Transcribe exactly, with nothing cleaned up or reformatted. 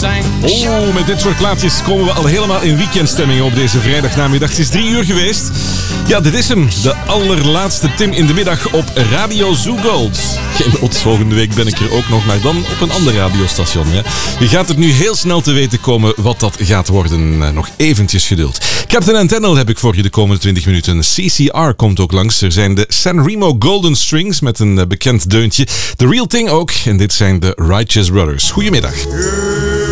Oh, met dit soort plaatjes komen we al helemaal in weekendstemming op deze vrijdagnamiddag. Het is drie uur geweest. Ja, dit is hem. De allerlaatste Tim in de middag op Radio Zoo Gold. Geen odds, volgende week ben ik er ook nog, maar dan op een ander radiostation. Hè. Je gaat het nu heel snel te weten komen wat dat gaat worden. Nog eventjes geduld. Captain Antenna heb ik voor je de komende twintig minuten. C C R komt ook langs. Er zijn de Sanremo Golden Strings met een bekend deuntje. The Real Thing ook. En dit zijn de Righteous Brothers. Goedemiddag.